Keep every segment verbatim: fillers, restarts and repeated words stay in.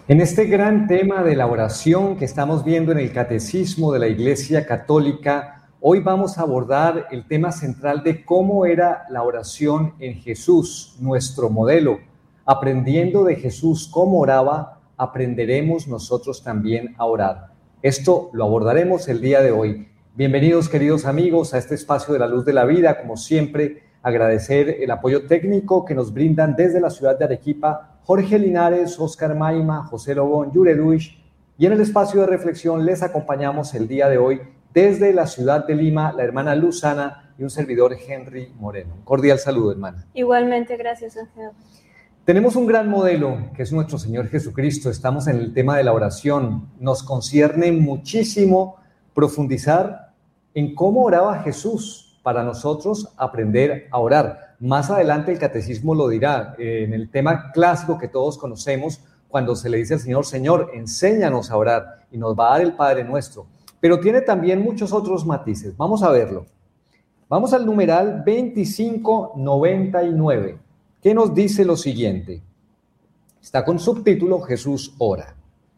En este gran tema de la oración que estamos viendo en el Catecismo de la Iglesia Católica, hoy vamos a abordar el tema central de cómo era la oración en Jesús, nuestro modelo. Aprendiendo de Jesús cómo oraba, aprenderemos nosotros también a orar. Esto lo abordaremos el día de hoy. Bienvenidos, queridos amigos, a este espacio de la luz de la vida. Como siempre, agradecer el apoyo técnico que nos brindan desde la ciudad de Arequipa Jorge Linares, Oscar Maima, José Lobón, Yure Duish, y en el espacio de reflexión les acompañamos el día de hoy desde la ciudad de Lima, la hermana Luzana y un servidor Henry Moreno. Un cordial saludo, hermana. Igualmente, gracias, Ángel. Tenemos un gran modelo que es nuestro Señor Jesucristo. Estamos en el tema de la oración. Nos concierne muchísimo profundizar en cómo oraba Jesús para nosotros aprender a orar. Más adelante el catecismo lo dirá, eh, en el tema clásico que todos conocemos, cuando se le dice al Señor, Señor, enséñanos a orar, y nos va a dar el Padre Nuestro. Pero tiene también muchos otros matices. Vamos a verlo. Vamos al numeral veinticinco noventa y nueve, que nos dice lo siguiente. Está con subtítulo Jesús ora.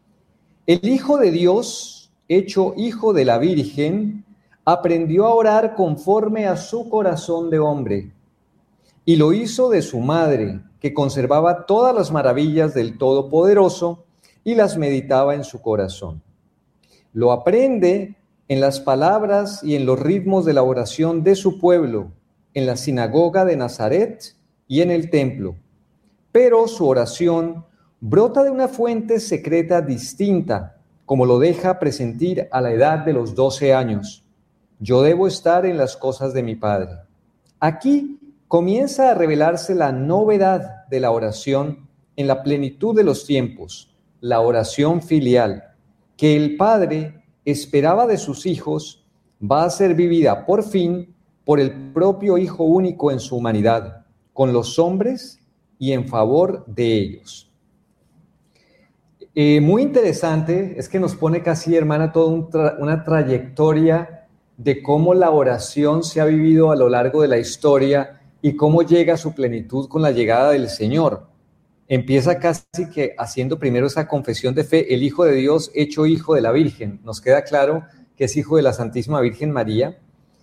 El Hijo de Dios, hecho Hijo de la Virgen, aprendió a orar conforme a su corazón de hombre, y lo hizo de su madre, que conservaba todas las maravillas del Todopoderoso y las meditaba en su corazón. Lo aprende en las palabras y en los ritmos de la oración de su pueblo, en la sinagoga de Nazaret y en el templo. Pero su oración brota de una fuente secreta distinta, como lo deja presentir a la edad de los doce años. Yo debo estar en las cosas de mi Padre. Aquí comienza a revelarse la novedad de la oración en la plenitud de los tiempos, la oración filial, que el Padre esperaba de sus hijos, va a ser vivida por fin por el propio Hijo único en su humanidad, con los hombres y en favor de ellos. Eh, muy interesante, es que nos pone casi, hermana, toda un tra- una trayectoria de cómo la oración se ha vivido a lo largo de la historia y cómo llega a su plenitud con la llegada del Señor. Empieza casi que haciendo primero esa confesión de fe, el Hijo de Dios hecho Hijo de la Virgen. Nos queda claro que es Hijo de la Santísima Virgen María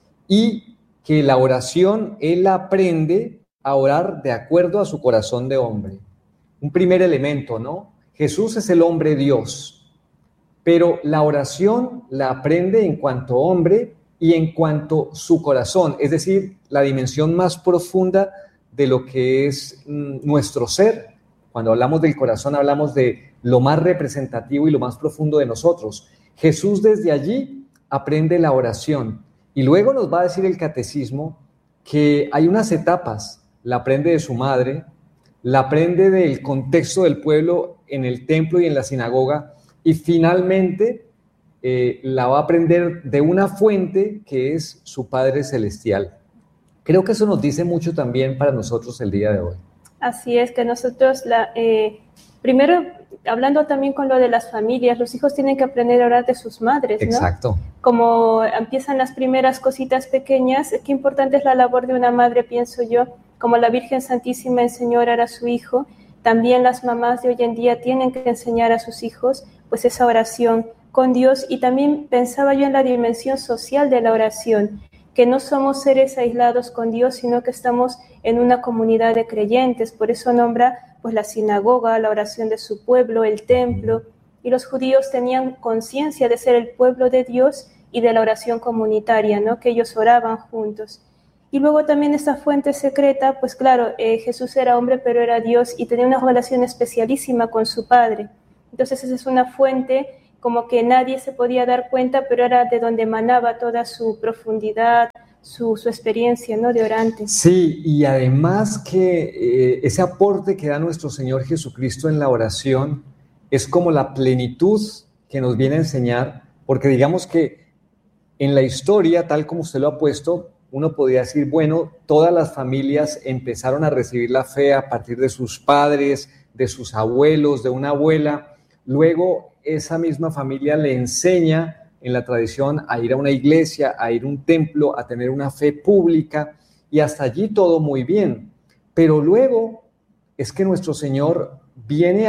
y que la oración Él aprende a orar de acuerdo a su corazón de hombre. Un primer elemento, ¿no? Jesús es el hombre Dios, pero la oración la aprende en cuanto hombre y en cuanto su corazón, es decir, la dimensión más profunda de lo que es mm, nuestro ser. Cuando hablamos del corazón, hablamos de lo más representativo y lo más profundo de nosotros. Jesús desde allí aprende la oración y luego nos va a decir el catecismo que hay unas etapas. La aprende de su madre, la aprende del contexto del pueblo en el templo y en la sinagoga y finalmente Eh, la va a aprender de una fuente que es su Padre Celestial. Creo que eso nos dice mucho también para nosotros el día de hoy. Así es, que nosotros, la, eh, primero, hablando también con lo de las familias, los hijos tienen que aprender a orar de sus madres, ¿no? Exacto. Como empiezan las primeras cositas pequeñas, qué importante es la labor de una madre, pienso yo, como la Virgen Santísima enseñó a orar a su hijo, también las mamás de hoy en día tienen que enseñar a sus hijos, pues esa oración con Dios. Y también pensaba yo en la dimensión social de la oración, que no somos seres aislados con Dios, sino que estamos en una comunidad de creyentes. Por eso nombra pues la sinagoga, la oración de su pueblo, el templo, y los judíos tenían conciencia de ser el pueblo de Dios y de la oración comunitaria, ¿no? Que ellos oraban juntos. Y luego también esta fuente secreta, pues claro, eh, Jesús era hombre, pero era Dios y tenía una relación especialísima con su Padre. Entonces esa es una fuente como que nadie se podía dar cuenta, pero era de donde emanaba toda su profundidad, su, su experiencia, ¿no?, de orante. Sí, y además que eh, ese aporte que da nuestro Señor Jesucristo en la oración es como la plenitud que nos viene a enseñar, porque digamos que en la historia, tal como usted lo ha puesto, uno podría decir, bueno, todas las familias empezaron a recibir la fe a partir de sus padres, de sus abuelos, de una abuela. Luego esa misma familia le enseña en la tradición a ir a una iglesia, a ir a un templo, a tener una fe pública, y hasta allí todo muy bien. Pero luego es que nuestro Señor viene a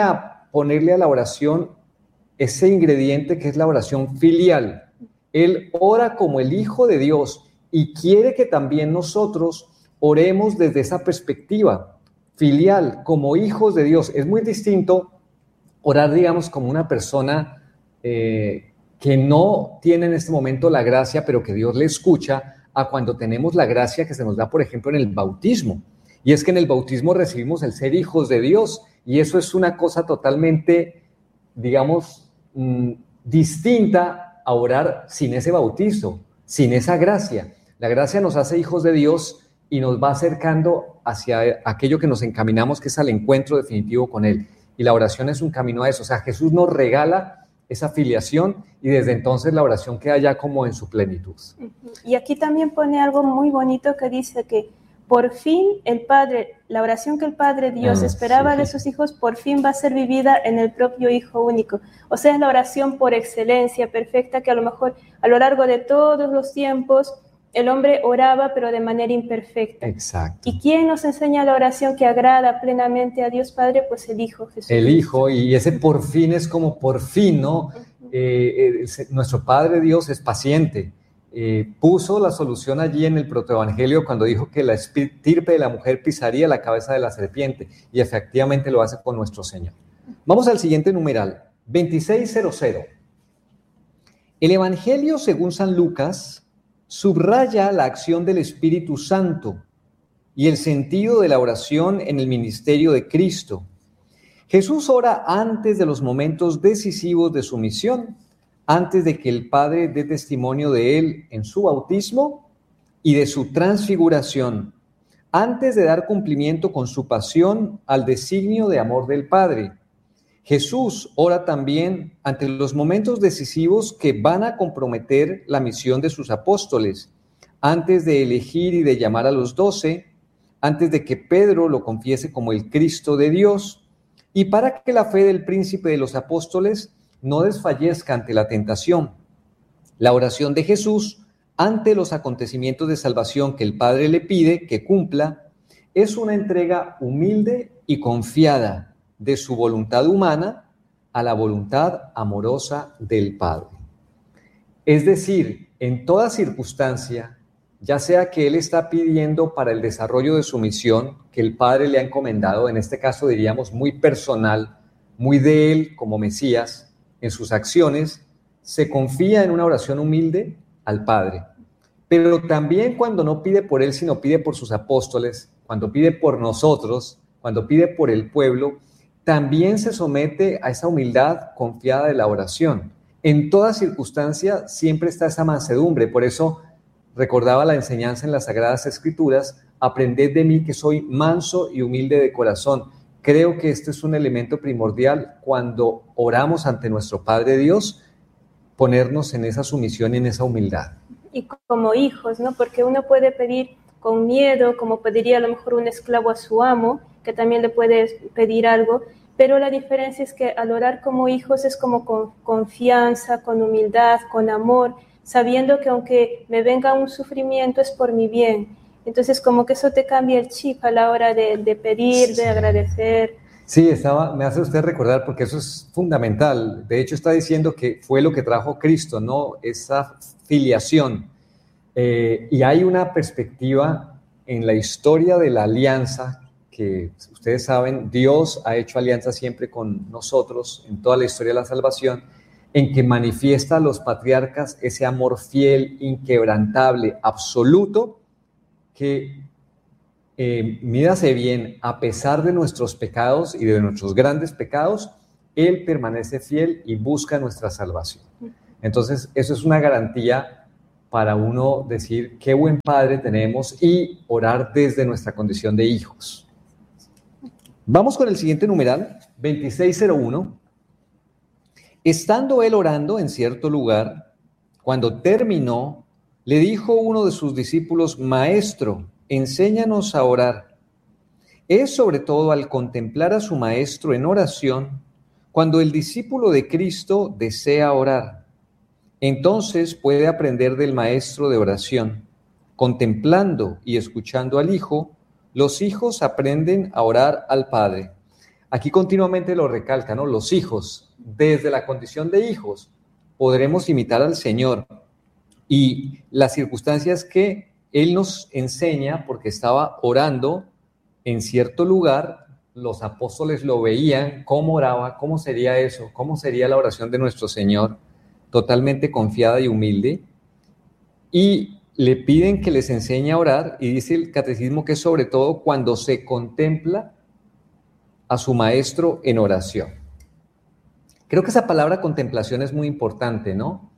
ponerle a la oración ese ingrediente que es la oración filial. Él ora como el Hijo de Dios y quiere que también nosotros oremos desde esa perspectiva filial, como hijos de Dios. Es muy distinto orar, digamos, como una persona eh, que no tiene en este momento la gracia, pero que Dios le escucha, a cuando tenemos la gracia que se nos da, por ejemplo, en el bautismo. Y es que en el bautismo recibimos el ser hijos de Dios, y eso es una cosa totalmente, digamos, mmm, distinta a orar sin ese bautizo, sin esa gracia. La gracia nos hace hijos de Dios y nos va acercando hacia aquello que nos encaminamos, que es al encuentro definitivo con Él. Y la oración es un camino a eso. O sea, Jesús nos regala esa filiación y desde entonces la oración queda ya como en su plenitud. Y aquí también pone algo muy bonito que dice que por fin el Padre, la oración que el Padre Dios ah, esperaba sí. de sus hijos, por fin va a ser vivida en el propio Hijo único. O sea, es la oración por excelencia, perfecta, que a lo mejor a lo largo de todos los tiempos el hombre oraba, pero de manera imperfecta. Exacto. ¿Y quién nos enseña la oración que agrada plenamente a Dios Padre? Pues el Hijo Jesús. El Hijo, y ese por fin es como por fin, ¿no? Uh-huh. eh, eh, nuestro Padre Dios es paciente. Eh, puso la solución allí en el protoevangelio cuando dijo que la estirpe de la mujer pisaría la cabeza de la serpiente, y efectivamente lo hace con nuestro Señor. Vamos al siguiente numeral, veintiséis cero cero. El Evangelio según San Lucas subraya la acción del Espíritu Santo y el sentido de la oración en el ministerio de Cristo. Jesús ora antes de los momentos decisivos de su misión, antes de que el Padre dé testimonio de Él en su bautismo y de su transfiguración, antes de dar cumplimiento con su pasión al designio de amor del Padre. Jesús ora también ante los momentos decisivos que van a comprometer la misión de sus apóstoles, antes de elegir y de llamar a los doce, antes de que Pedro lo confiese como el Cristo de Dios, y para que la fe del príncipe de los apóstoles no desfallezca ante la tentación. La oración de Jesús ante los acontecimientos de salvación que el Padre le pide que cumpla es una entrega humilde y confiada de su voluntad humana a la voluntad amorosa del Padre. Es decir, en toda circunstancia, ya sea que Él está pidiendo para el desarrollo de su misión, que el Padre le ha encomendado, en este caso diríamos muy personal, muy de Él como Mesías, en sus acciones, se confía en una oración humilde al Padre. Pero también cuando no pide por Él, sino pide por sus apóstoles, cuando pide por nosotros, cuando pide por el pueblo, también se somete a esa humildad confiada de la oración. En toda circunstancia siempre está esa mansedumbre. Por eso recordaba la enseñanza en las Sagradas Escrituras: aprended de mí que soy manso y humilde de corazón. Creo que este es un elemento primordial cuando oramos ante nuestro Padre Dios, ponernos en esa sumisión y en esa humildad. Y como hijos, ¿no? Porque uno puede pedir con miedo, como pediría a lo mejor un esclavo a su amo, que también le puede pedir algo, pero la diferencia es que al orar como hijos es como con confianza, con humildad, con amor, sabiendo que aunque me venga un sufrimiento es por mi bien. Entonces como que eso te cambia el chip a la hora de, de pedir, sí. de agradecer. Sí, estaba, me hace usted recordar, porque eso es fundamental. De hecho está diciendo que fue lo que trajo Cristo, ¿no? Esa filiación. Eh, y hay una perspectiva en la historia de la alianza que ustedes saben, Dios ha hecho alianza siempre con nosotros en toda la historia de la salvación, en que manifiesta a los patriarcas ese amor fiel, inquebrantable, absoluto, que eh, mídase bien, a pesar de nuestros pecados y de nuestros grandes pecados, Él permanece fiel y busca nuestra salvación. Entonces, eso es una garantía para uno decir qué buen Padre tenemos y orar desde nuestra condición de hijos. Vamos con el siguiente numeral, veintiséis cero uno. Estando él orando en cierto lugar, cuando terminó, le dijo uno de sus discípulos: Maestro, enséñanos a orar. Es sobre todo al contemplar a su maestro en oración, cuando el discípulo de Cristo desea orar. Entonces puede aprender del maestro de oración. Contemplando y escuchando al Hijo, los hijos aprenden a orar al Padre. Aquí continuamente lo recalca, ¿no? Los hijos, desde la condición de hijos, podremos imitar al Señor. Y la circunstancia es que Él nos enseña, porque estaba orando en cierto lugar, los apóstoles lo veían, cómo oraba, cómo sería eso, cómo sería la oración de nuestro Señor, totalmente confiada y humilde, y le piden que les enseñe a orar, y dice el catecismo que es sobre todo cuando se contempla a su maestro en oración. Creo que esa palabra contemplación es muy importante, ¿no?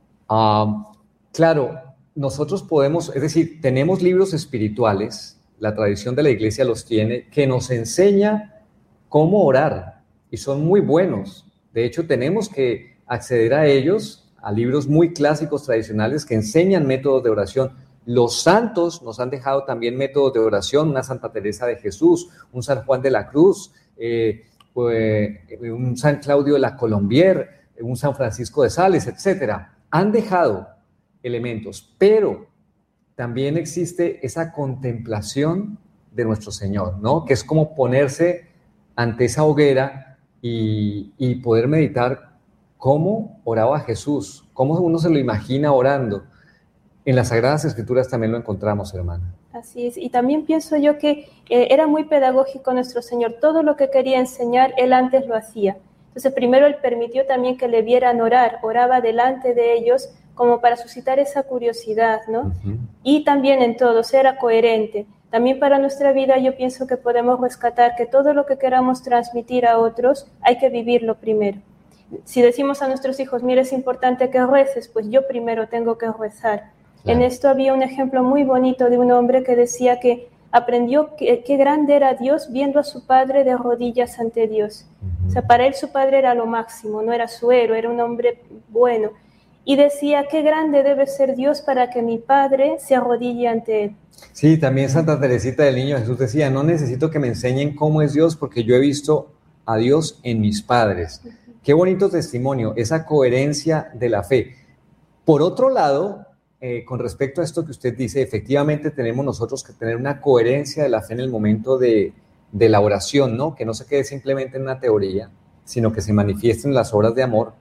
Uh, claro, nosotros podemos, es decir, tenemos libros espirituales, la tradición de la iglesia los tiene, que nos enseña cómo orar, y son muy buenos. De hecho, tenemos que acceder a ellos, a libros muy clásicos tradicionales que enseñan métodos de oración. Los santos nos han dejado también métodos de oración, una Santa Teresa de Jesús, un San Juan de la Cruz, eh, pues, un San Claudio de la Colombière, un San Francisco de Sales, etcétera. Han dejado elementos, pero también existe esa contemplación de nuestro Señor, ¿no? Que es como ponerse ante esa hoguera y, y poder meditar cómo oraba Jesús, cómo uno se lo imagina orando. En las Sagradas Escrituras también lo encontramos, hermana. Así es, y también pienso yo que eh, era muy pedagógico nuestro Señor. Todo lo que quería enseñar, Él antes lo hacía. Entonces, primero Él permitió también que le vieran orar, oraba delante de ellos como para suscitar esa curiosidad, ¿no? Uh-huh. Y también en todo, era coherente. También para nuestra vida yo pienso que podemos rescatar que todo lo que queramos transmitir a otros, hay que vivirlo primero. Si decimos a nuestros hijos, mira, es importante que reces, pues yo primero tengo que rezar. Claro. En esto había un ejemplo muy bonito de un hombre que decía que aprendió que, qué grande era Dios viendo a su padre de rodillas ante Dios. Uh-huh. O sea, para él su padre era lo máximo, no era su héroe, era un hombre bueno. Y decía, qué grande debe ser Dios para que mi padre se arrodille ante él. Sí, también Santa Teresita del Niño Jesús decía, no necesito que me enseñen cómo es Dios porque yo he visto a Dios en mis padres. Uh-huh. Qué bonito testimonio, esa coherencia de la fe. Por otro lado, eh, con respecto a esto que usted dice, efectivamente tenemos nosotros que tener una coherencia de la fe en el momento de, de la oración, ¿no? Que no se quede simplemente en una teoría, sino que se manifieste en las obras de amor.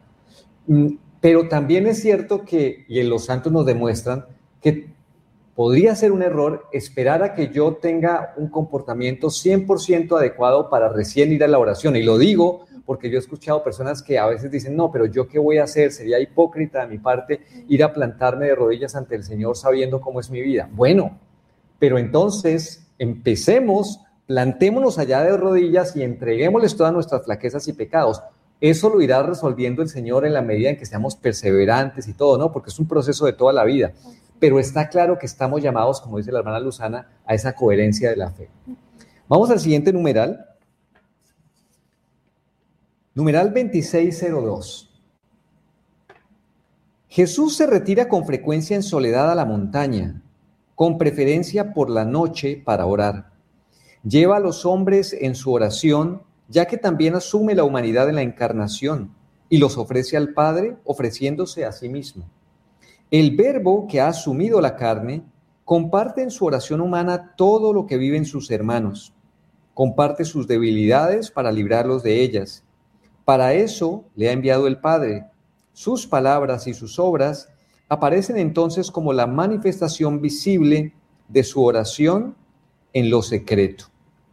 Pero también es cierto que, y los santos nos demuestran, que podría ser un error esperar a que yo tenga un comportamiento cien por ciento adecuado para recién ir a la oración. Y lo digo porque yo he escuchado personas que a veces dicen, no, pero ¿yo qué voy a hacer? Sería hipócrita de mi parte ir a plantarme de rodillas ante el Señor sabiendo cómo es mi vida. Bueno, pero entonces empecemos, plantémonos allá de rodillas y entreguémosles todas nuestras flaquezas y pecados. Eso lo irá resolviendo el Señor en la medida en que seamos perseverantes y todo, ¿no? Porque es un proceso de toda la vida. Pero está claro que estamos llamados, como dice la hermana Luzana, a esa coherencia de la fe. Vamos al siguiente numeral. Numeral veintiséis cero dos. Jesús se retira con frecuencia en soledad a la montaña, con preferencia por la noche para orar. Lleva a los hombres en su oración, ya que también asume la humanidad en la encarnación y los ofrece al Padre ofreciéndose a sí mismo. El Verbo que ha asumido la carne comparte en su oración humana todo lo que viven sus hermanos, comparte sus debilidades para librarlos de ellas. Para eso le ha enviado el Padre. Sus palabras y sus obras aparecen entonces como la manifestación visible de su oración en lo secreto.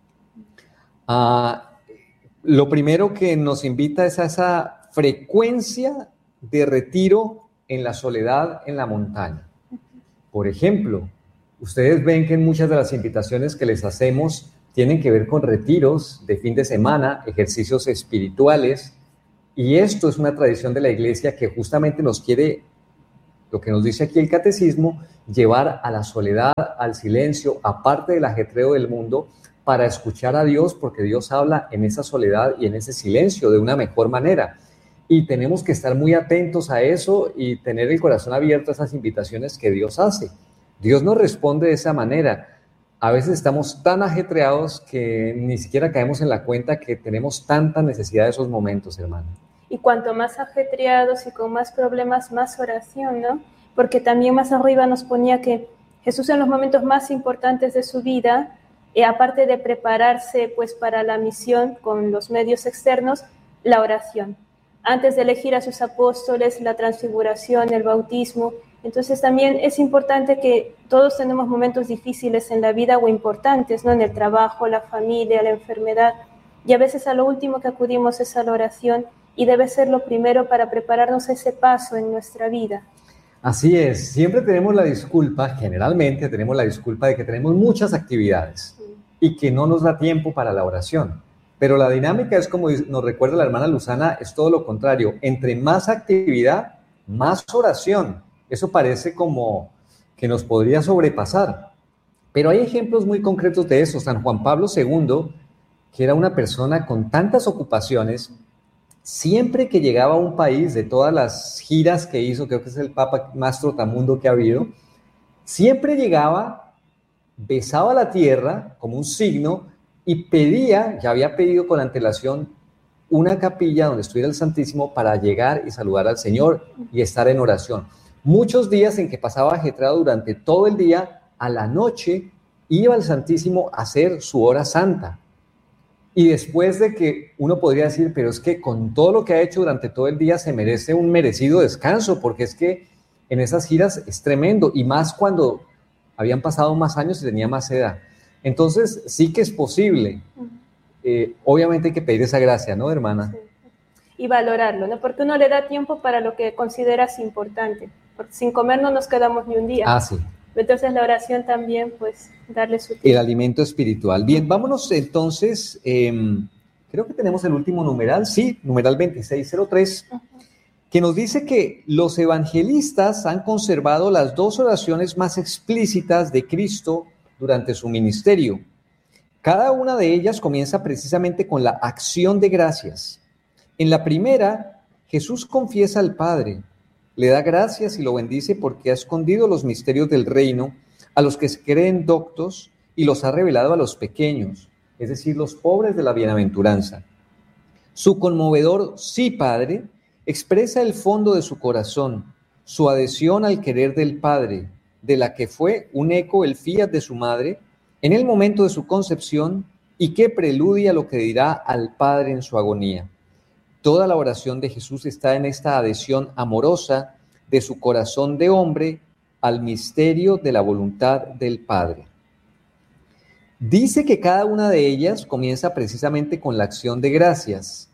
Ah, Lo primero que nos invita es a esa frecuencia de retiro en la soledad en la montaña. Por ejemplo, ustedes ven que en muchas de las invitaciones que les hacemos tienen que ver con retiros de fin de semana, ejercicios espirituales, y esto es una tradición de la Iglesia que justamente nos quiere, lo que nos dice aquí el catecismo, llevar a la soledad, al silencio, aparte del ajetreo del mundo, para escuchar a Dios, porque Dios habla en esa soledad y en ese silencio de una mejor manera. Y tenemos que estar muy atentos a eso y tener el corazón abierto a esas invitaciones que Dios hace. Dios nos responde de esa manera. A veces estamos tan ajetreados que ni siquiera caemos en la cuenta que tenemos tanta necesidad de esos momentos, hermano. Y cuanto más ajetreados y con más problemas, más oración, ¿no? Porque también más arriba nos ponía que Jesús en los momentos más importantes de su vida Y aparte de prepararse pues para la misión con los medios externos, la oración. Antes de elegir a sus apóstoles, la transfiguración, el bautismo. Entonces también es importante que todos tenemos momentos difíciles en la vida o importantes, ¿no? En el trabajo, la familia, la enfermedad. Y a veces a lo último que acudimos es a la oración y debe ser lo primero para prepararnos a ese paso en nuestra vida. Así es, siempre tenemos la disculpa, generalmente tenemos la disculpa de que tenemos muchas actividades sí. y que no nos da tiempo para la oración. Pero la dinámica es como nos recuerda la hermana Luzana, es todo lo contrario. Entre más actividad, más oración. Eso parece como que nos podría sobrepasar. Pero hay ejemplos muy concretos de eso. San Juan Pablo segundo, que era una persona con tantas ocupaciones, siempre que llegaba a un país, de todas las giras que hizo, creo que es el papa más trotamundo que ha habido, siempre llegaba, besaba la tierra como un signo y pedía, ya había pedido con antelación, una capilla donde estuviera el Santísimo para llegar y saludar al Señor y estar en oración. Muchos días en que pasaba ajetreado durante todo el día, a la noche iba al Santísimo a hacer su hora santa. Y después de que uno podría decir, pero es que con todo lo que ha hecho durante todo el día se merece un merecido descanso, porque es que en esas giras es tremendo, y más cuando habían pasado más años y tenía más edad. Entonces sí que es posible. Eh, obviamente hay que pedir esa gracia, ¿no, hermana? Sí. Y valorarlo, ¿no? Porque uno le da tiempo para lo que consideras importante, porque sin comer no nos quedamos ni un día. Ah, sí. Entonces la oración también, pues, darle su tiempo. El alimento espiritual. Bien, vámonos entonces, eh, creo que tenemos el último numeral, sí, numeral veintiséis cero tres, uh-huh. que nos dice que los evangelistas han conservado las dos oraciones más explícitas de Cristo durante su ministerio. Cada una de ellas comienza precisamente con la acción de gracias. En la primera, Jesús confiesa al Padre, le da gracias y lo bendice porque ha escondido los misterios del reino a los que se creen doctos y los ha revelado a los pequeños, es decir, los pobres de la bienaventuranza. Su conmovedor sí, Padre, expresa el fondo de su corazón, su adhesión al querer del Padre, de la que fue un eco el fiat de su madre en el momento de su concepción y que preludia lo que dirá al Padre en su agonía. Toda la oración de Jesús está en esta adhesión amorosa de su corazón de hombre al misterio de la voluntad del Padre. Dice que cada una de ellas comienza precisamente con la acción de gracias.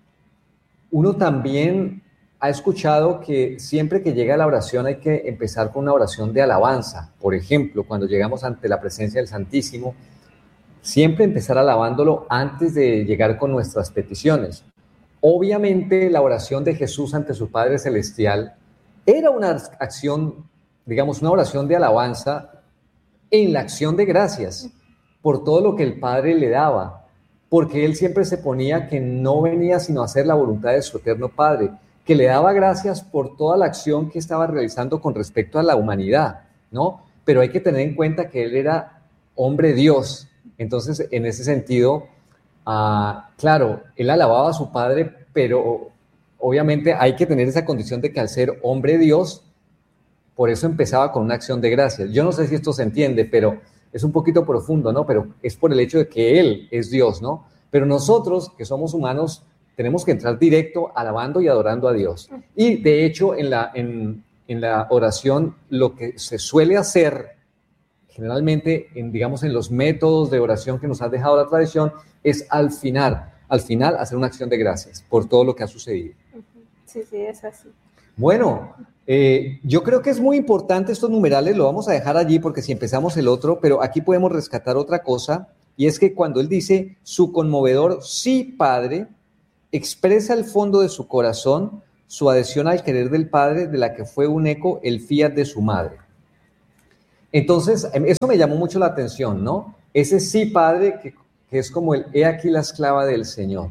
Uno también ha escuchado que siempre que llega la oración hay que empezar con una oración de alabanza. Por ejemplo, cuando llegamos ante la presencia del Santísimo, siempre empezar alabándolo antes de llegar con nuestras peticiones. Obviamente la oración de Jesús ante su Padre Celestial era una acción, digamos, una oración de alabanza en la acción de gracias por todo lo que el Padre le daba, porque él siempre se ponía que no venía sino a hacer la voluntad de su eterno Padre, que le daba gracias por toda la acción que estaba realizando con respecto a la humanidad, ¿no? Pero hay que tener en cuenta que él era hombre Dios, entonces en ese sentido, uh, claro, él alababa a su Padre, pero obviamente hay que tener esa condición de que al ser hombre Dios, por eso empezaba con una acción de gracias. Yo no sé si esto se entiende, pero es un poquito profundo, ¿no? Pero es por el hecho de que Él es Dios, ¿no? Pero nosotros, que somos humanos, tenemos que entrar directo alabando y adorando a Dios. Y de hecho, en la, en, en la oración, lo que se suele hacer, generalmente, en, digamos, en los métodos de oración que nos ha dejado la tradición, es al final, al final hacer una acción de gracias por todo lo que ha sucedido. Sí, sí, es así. Bueno, eh, yo creo que es muy importante estos numerales, lo vamos a dejar allí porque si empezamos el otro, pero aquí podemos rescatar otra cosa, y es que cuando él dice su conmovedor sí, Padre, expresa el fondo de su corazón, su adhesión al querer del Padre, de la que fue un eco el fiat de su madre. Entonces, eso me llamó mucho la atención, ¿no? Ese sí, Padre, que, que es como el he aquí la esclava del Señor.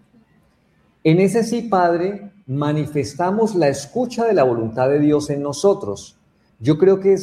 En ese sí, Padre, manifestamos la escucha de la voluntad de Dios en nosotros. Yo creo que es